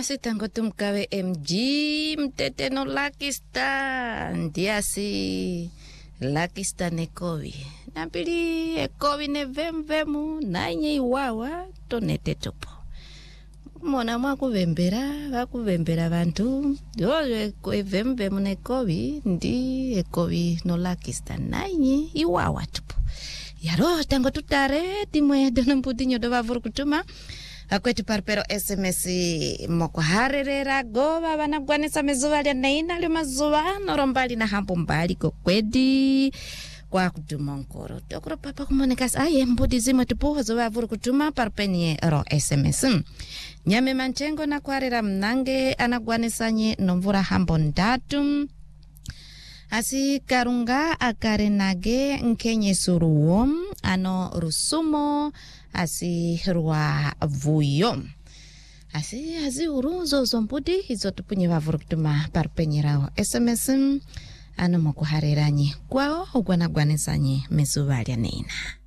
Asi tango tumkawe MG mtete no Lakistan diasi Lakistan ekovi napili ekovi ne vemvemu nanye iwawa tonete topo mona vakuvembera vantu yoyo vemvemu ne ekovi ndi ekovi no Lakistan nanye iwawa topo yaro tango tutare timwe dono mputinyo do vavuru kutuma akwetu parpero SMS moko harerera gova vanagwanisa mezuva lya neina lyo mazuva norombali na hampo mbali kokwedi kwa kutuma nkoro tokoro papa kumonekasa aye mbudi zimwe tupuho vavuru kutuma parpenye ro SMS nyame manchengo na kwarera mnange anagwanisanye nomvura hampo ndatu asi karunga akarenage nkenye suruo ano rusumo asi rwa vuyo asi urunzo zompudi hizo tupunye vavuru kutuma parpenyerao SMS ano mokuhareranyi kwao ugwanagwanisanye mesuvalya neina